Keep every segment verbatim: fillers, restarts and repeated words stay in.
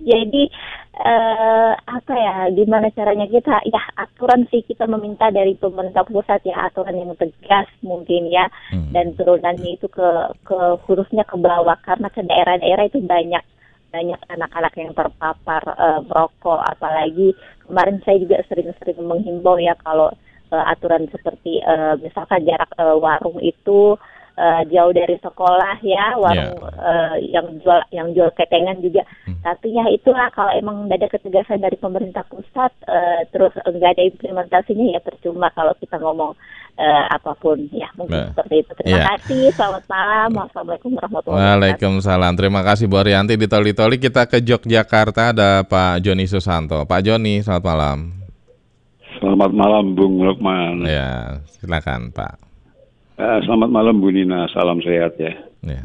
Jadi eh, apa ya, gimana caranya kita, ya aturan sih kita meminta dari pemerintah pusat ya, aturan yang tegas mungkin ya, Hmm. dan turunannya itu ke ke khususnya ke bawah, karena ke daerah-daerah itu banyak banyak anak-anak yang terpapar eh, merokok. Apalagi kemarin saya juga sering-sering menghimbau ya, kalau eh, aturan seperti eh, misalkan jarak eh, warung itu eh, jauh dari sekolah ya, warung eh, yang jual yang jual ketengan juga. Hmm. Tapi ya itulah, kalau emang nggak ada ketegasan dari pemerintah pusat, eh, terus nggak ada implementasinya, ya percuma kalau kita ngomong eh, apapun ya, mungkin Nah, seperti itu. Terima iya. kasih, selamat malam, wassalamualaikum warahmatullahi wabarakatuh. Waalaikumsalam. Terima kasih Bu Arianti. Di Toli-Toli kita ke Yogyakarta, ada Pak Joni Susanto. Pak Joni, selamat malam. Selamat malam Bung Lukman. Ya, silakan Pak. Eh, selamat malam Bu Nina, salam sehat ya. Ya.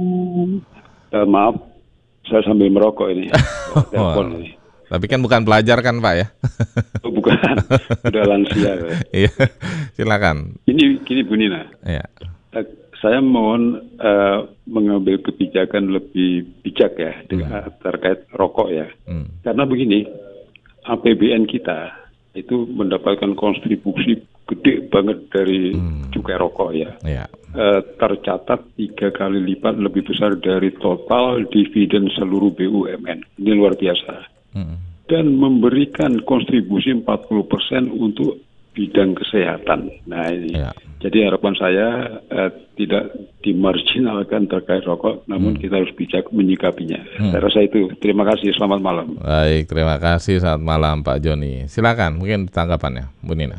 Eh, maaf, saya sambil merokok ini. Telepon ini. Tapi kan bukan pelajar kan Pak ya? Oh, bukan, sudah lansia. Ya. Iya, silakan. Ini, gini Bu Nina. Ya. Eh, saya mohon eh, mengambil kebijakan lebih bijak ya dengan terkait rokok ya. Hmm. Karena begini, A P B N kita itu mendapatkan kontribusi gede banget dari Hmm. cukai rokok ya. Ya. Eh, tercatat tiga kali lipat lebih besar dari total dividen seluruh B U M N. Ini luar biasa. Hmm. Dan memberikan kontribusi empat puluh persen untuk bidang kesehatan. Nah ini, Ya. jadi harapan saya eh, tidak dimarginalkan terkait rokok, namun Hmm. kita harus bijak menyikapinya. Hmm. Saya rasa itu. Terima kasih, selamat malam. Baik, terima kasih. Selamat malam Pak Joni. Silakan, mungkin tanggapannya Bu Nina.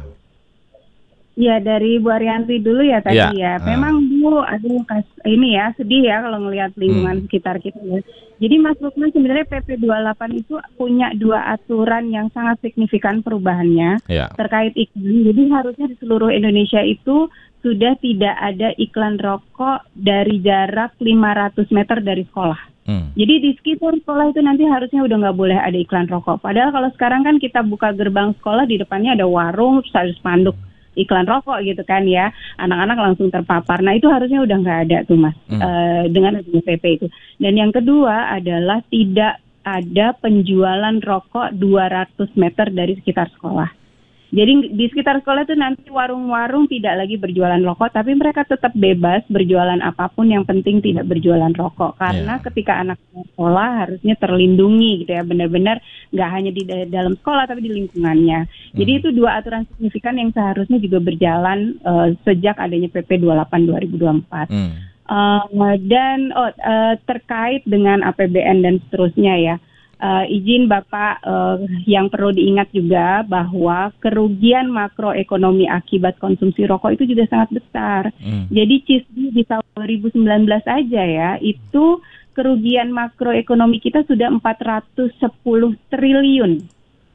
Ya, dari Bu Arianti dulu ya tadi Ya, ya. ah. Memang Bu, aduh kas- ini ya sedih ya kalau ngelihat lingkungan Hmm. sekitar kita ya. Jadi Mas Lukman, sebenarnya P P dua puluh delapan itu punya dua aturan yang sangat signifikan perubahannya Ya. terkait iklan. Jadi harusnya di seluruh Indonesia itu sudah tidak ada iklan rokok dari jarak lima ratus meter dari sekolah. Hmm. Jadi di sekitar sekolah itu nanti harusnya udah nggak boleh ada iklan rokok. Padahal kalau sekarang kan kita buka gerbang sekolah, di depannya ada warung, terus ada spanduk iklan rokok gitu kan ya, anak-anak langsung terpapar. Nah itu harusnya udah nggak ada tuh Mas, Hmm. eh, dengan adanya P P itu. Dan yang kedua adalah tidak ada penjualan rokok dua ratus meter dari sekitar sekolah. Jadi di sekitar sekolah itu nanti warung-warung tidak lagi berjualan rokok, tapi mereka tetap bebas berjualan apapun, yang penting tidak berjualan rokok. Karena Ya. ketika anak sekolah harusnya terlindungi gitu ya, benar-benar nggak hanya di da- dalam sekolah tapi di lingkungannya. Jadi Hmm. itu dua aturan signifikan yang seharusnya juga berjalan eh, sejak adanya P P dua puluh delapan dua ribu dua puluh empat. Hmm. Eh, dan oh, eh, terkait dengan A P B N dan seterusnya ya, eh, izin Bapak, eh, yang perlu diingat juga bahwa kerugian makroekonomi akibat konsumsi rokok itu juga sangat besar. Hmm. Jadi C I S D di tahun dua ribu sembilan belas aja ya, itu kerugian makroekonomi kita sudah empat ratus sepuluh triliun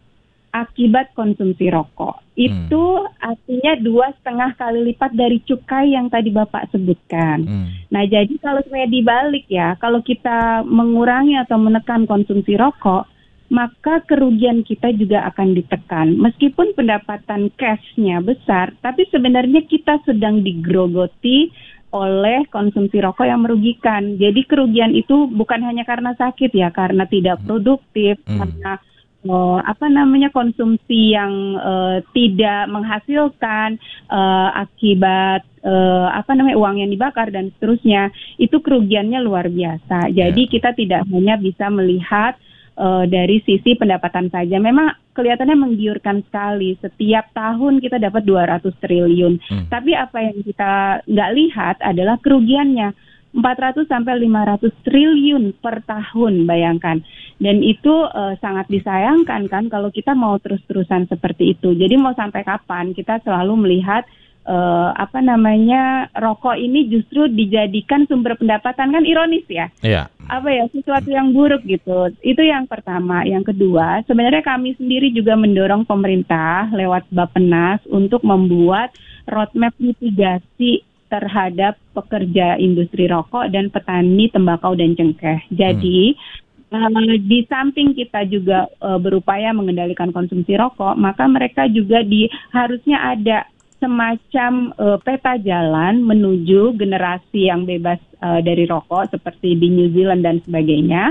akibat konsumsi rokok. Itu artinya dua setengah kali lipat dari cukai yang tadi Bapak sebutkan. Hmm. Nah, jadi kalau saya dibalik ya, kalau kita mengurangi atau menekan konsumsi rokok, maka kerugian kita juga akan ditekan. Meskipun pendapatan cash-nya besar, tapi sebenarnya kita sedang digerogoti oleh konsumsi rokok yang merugikan. Jadi kerugian itu bukan hanya karena sakit ya, karena tidak produktif, Hmm. karena Oh, apa namanya konsumsi yang eh, tidak menghasilkan eh, akibat eh, apa namanya uang yang dibakar dan seterusnya, itu kerugiannya luar biasa. Jadi Ya. kita tidak hanya bisa melihat eh, dari sisi pendapatan saja. Memang kelihatannya menggiurkan sekali. Setiap tahun kita dapat dua ratus triliun. Hmm. Tapi apa yang kita nggak lihat adalah kerugiannya. empat ratus sampai lima ratus triliun per tahun, bayangkan. Dan itu uh, sangat disayangkan kan kalau kita mau terus-terusan seperti itu. Jadi mau sampai kapan kita selalu melihat uh, apa namanya rokok ini justru dijadikan sumber pendapatan, kan ironis ya. Iya. Apa ya, sesuatu yang buruk gitu. Itu yang pertama. Yang kedua, sebenarnya kami sendiri juga mendorong pemerintah lewat Bappenas untuk membuat roadmap mitigasi terhadap pekerja industri rokok dan petani tembakau dan cengkeh. Jadi hmm. uh, di samping kita juga uh, berupaya mengendalikan konsumsi rokok, maka mereka juga di harusnya ada semacam uh, peta jalan menuju generasi yang bebas uh, dari rokok seperti di New Zealand dan sebagainya.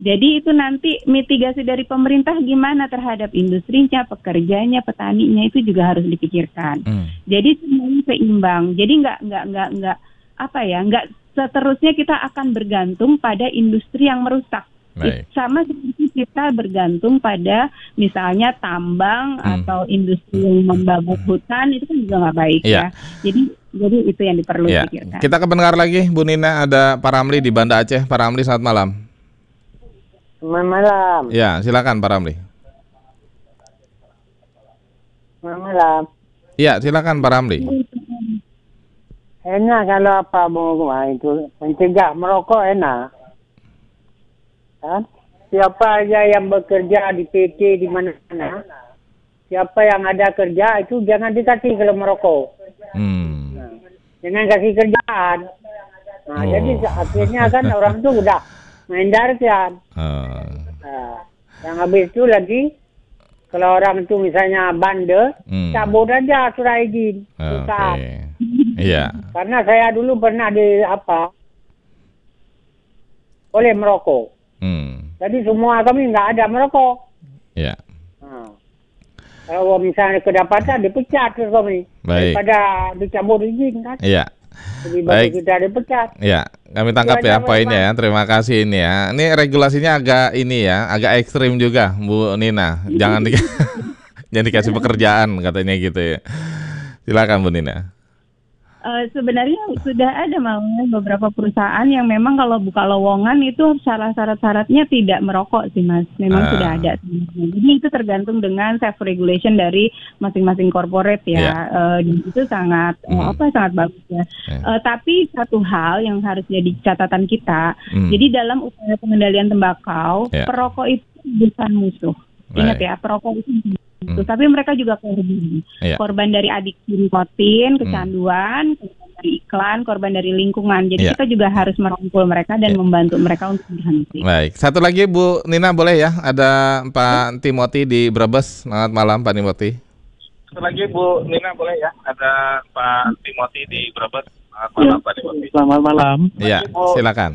Jadi itu nanti mitigasi dari pemerintah gimana terhadap industrinya, pekerjanya, petaninya itu juga harus dipikirkan. Hmm. Jadi semuanya seimbang. Jadi nggak nggak nggak nggak apa ya, nggak seterusnya kita akan bergantung pada industri yang merusak. Baik. Sama seperti kita bergantung pada misalnya tambang hmm. atau industri yang membabuk hutan, itu kan juga nggak baik ya. ya. Jadi jadi itu yang diperlu ya. Pikirkan. Kita kebengar lagi, Bu Nina, ada Pak Ramli di Banda Aceh. Pak Ramli, selamat malam. Selamat malam. Ya, silakan Pak Ramli. Selamat malam. Ya, silakan Pak Ramli. Enak kalau apa mau itu mencegah merokok enak. Kan? Siapa aja yang bekerja di P T di mana-mana, siapa yang ada kerja itu jangan dikasih kalau merokok. Hmm. Nah, jangan kasih kerjaan. Nah, oh. Jadi akhirnya kan orang tuh udah mendarkan. Uh. Nah, yang habis itu lagi kalau orang itu misalnya bandel, hmm. cabut aja surat izin. Oke. Okay. Iya. Karena saya dulu pernah di apa? Boleh merokok. Hmm. Jadi semua kami nggak ada merokok. Iya. Nah, kalau misalnya kedapatan dipecat terus kami. Baik. Daripada dicabut izin kan. Iya. Lebih baik kita dipecat. Iya, kami tangkap ya poinnya ya. Terima kasih ini ya. Ini regulasinya agak ini ya, agak ekstrim juga, Bu Nina. Jangan di jangan dikasih pekerjaan katanya gitu ya. Silakan Bu Nina. Uh, sebenarnya sudah ada malah beberapa perusahaan yang memang kalau buka lowongan itu syarat-syarat-syaratnya tidak merokok sih Mas. Memang uh. sudah ada. Jadi itu tergantung dengan self regulation dari masing-masing corporate ya. Yeah. Uh, itu sangat mm. uh, apa sangat bagus ya. Yeah. Uh, tapi satu hal yang harus jadi catatan kita. Mm. Jadi dalam upaya pengendalian tembakau, yeah. perokok itu bukan musuh. Ingat right. ya, perokok itu Hmm. tapi mereka juga korban, iya. korban dari adiksi nikotin, kecanduan, hmm. korban dari iklan, korban dari lingkungan. Jadi iya. kita juga harus merangkul mereka dan iya. membantu mereka untuk berhenti. Baik, satu lagi Bu Nina boleh ya? Ada Pak hmm. Timothy di Brebes. Selamat malam Pak Timothy. Satu lagi Bu Nina boleh ya? Ada Pak Timothy di Brebes. Selamat malam ya. Pak Timothy. Selamat malam. Iya, silakan.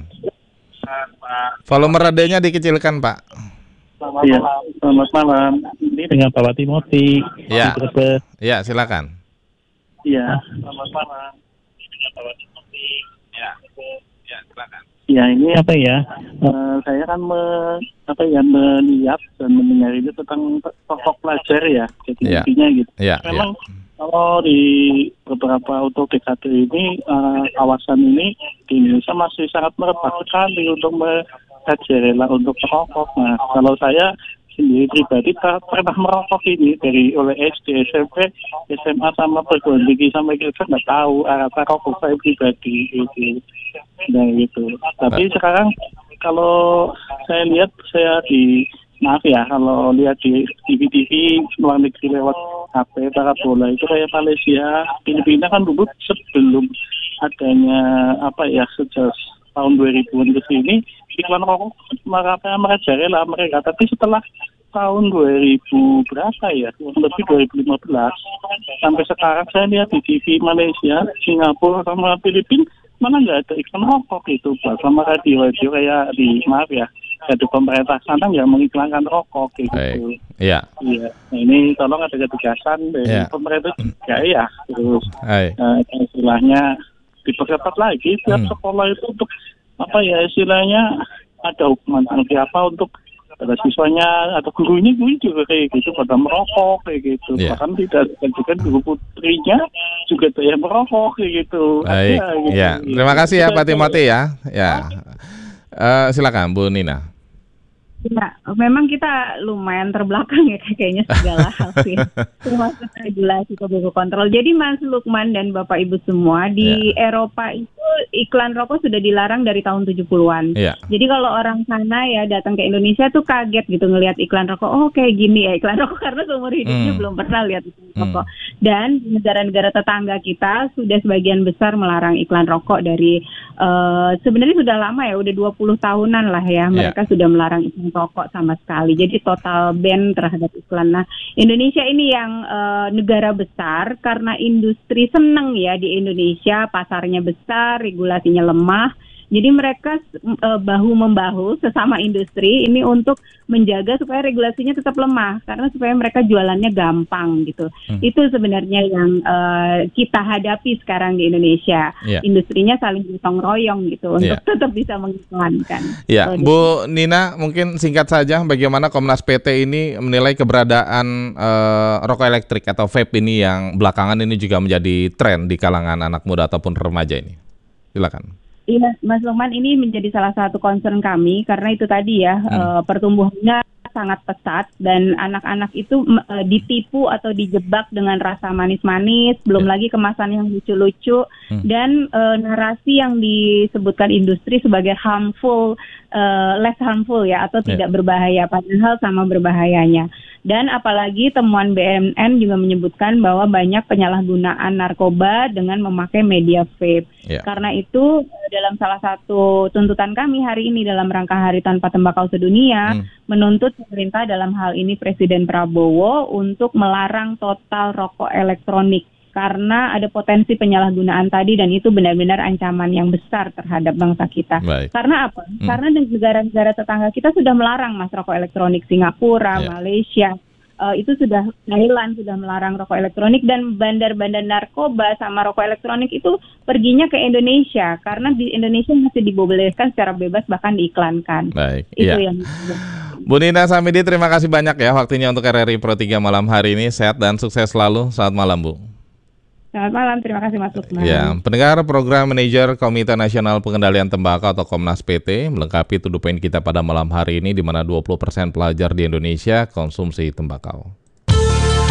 Pak. Volume radionya dikecilkan Pak. Selamat ya, malam. Selamat malam. Ini dengan Bapak Timothy. Ya. Ya, silakan. Iya. Selamat malam. Ini dengan Bapak Timothy. Ya. Ya, silakan. Ya, ini apa ya? Uh, saya kan me, apa ya melihat dan mendengar itu tentang pokok pelajar ya. Jadi ya. intinya gitu. Ya, memang ya. Kalau di beberapa untuk D K D ini uh, kawasan ini di Indonesia masih sangat merebak sekali untuk me rela untuk merokok. Nah, kalau saya sendiri pribadi tak pernah merokok ini dari oleh S D, S M P, S M A sama perguruan tinggi sampai kita nggak tahu arah rokok saya pribadi gitu. Nah gitu. Tapi sekarang kalau saya lihat saya di maaf ya kalau lihat di T V-T V luar negeri lewat H P parabola itu kayak Malaysia, Filipina kan dulu sebelum adanya apa ya sejak tahun dua ribuan ke sini iklan rokok mereka merajalela mereka, tapi setelah tahun dua ribu berapa ya, lebih dua ribu lima belas sampai sekarang saya lihat di T V Malaysia, Singapura sama Filipina mana nggak ada iklan rokok itu buat sama radio-radio kayak di maaf ya dari pemerintah sana yang mengiklankan rokok gitu. Iya. Iya. Nah, ini tolong ada ketegasan dari yeah. pemerintah ya ya terus uh, istilahnya diperketat lagi setiap hmm. sekolah itu untuk apa ya istilahnya ada hukuman sanksi apa untuk pada siswanya atau gurunya gue juga kayak gitu pada merokok kayak gitu yeah. bahkan tidak juga guru putrinya juga tuh yang merokok kayak gitu. Baik. Ada, gitu. Ya. Terima kasih ya Pak Timothy ya. Ya. Uh, silakan Bu Nina. Ya, memang kita lumayan terbelakang ya kayaknya segala hal sih. Termasuk regulasi tobacco kontrol. Jadi Mas Lukman dan Bapak Ibu semua di yeah. Eropa itu iklan rokok sudah dilarang dari tahun tujuh puluhan. Yeah. Jadi kalau orang sana ya datang ke Indonesia tuh kaget gitu ngelihat iklan rokok. Oh kayak gini ya iklan rokok karena seumur hidupnya mm. belum pernah lihat iklan mm. rokok. Dan negara-negara tetangga kita sudah sebagian besar melarang iklan rokok dari uh, sebenarnya sudah lama ya, udah dua puluh tahunan lah ya mereka yeah. sudah melarang iklan rokok sama sekali. Jadi total ban terhadap iklan. Nah, Indonesia ini yang uh, negara besar karena industri seneng ya di Indonesia, pasarnya besar, regulasinya lemah. Jadi mereka uh, bahu-membahu sesama industri ini untuk menjaga supaya regulasinya tetap lemah, karena supaya mereka jualannya gampang gitu. Hmm. Itu sebenarnya yang uh, kita hadapi sekarang di Indonesia. Yeah. Industrinya saling gotong royong gitu untuk yeah. tetap bisa mengiklankan. Ya, yeah. Bu Nina, mungkin singkat saja bagaimana Komnas P T ini menilai keberadaan uh, rokok elektrik atau vape ini yang belakangan ini juga menjadi tren di kalangan anak muda ataupun remaja ini. Silakan. Iya, Mas Lukman, ini menjadi salah satu concern kami karena itu tadi ya hmm. uh, pertumbuhannya sangat pesat dan anak-anak itu uh, ditipu atau dijebak dengan rasa manis-manis, belum yeah. lagi kemasan yang lucu-lucu hmm. dan uh, narasi yang disebutkan industri sebagai harmful, uh, less harmful ya atau yeah. tidak berbahaya, padahal sama berbahayanya. Dan apalagi temuan B N N juga menyebutkan bahwa banyak penyalahgunaan narkoba dengan memakai media vape. Yeah. Karena itu dalam salah satu tuntutan kami hari ini dalam rangka Hari Tanpa Tembakau Sedunia hmm. menuntut pemerintah dalam hal ini Presiden Prabowo untuk melarang total rokok elektronik karena ada potensi penyalahgunaan tadi dan itu benar-benar ancaman yang besar terhadap bangsa kita. Baik. Karena apa? Hmm. Karena negara-negara tetangga kita sudah melarang mas rokok elektronik, Singapura, yeah. Malaysia. Uh, itu sudah Thailand sudah melarang rokok elektronik dan bandar-bandar narkoba sama rokok elektronik itu perginya ke Indonesia karena di Indonesia masih dibolehkan secara bebas bahkan diiklankan. Baik. Itu iya. yang Bu Nina Samidi, terima kasih banyak ya waktunya untuk R R I Pro tiga malam hari ini. Sehat dan sukses selalu. Selamat malam, Bu. Selamat malam, terima kasih Mas Lukman. Ya, pendengar program manajer Komite Nasional Pengendalian Tembakau atau Komnas P T melengkapi to the point kita pada malam hari ini di mana dua puluh persen pelajar di Indonesia konsumsi tembakau.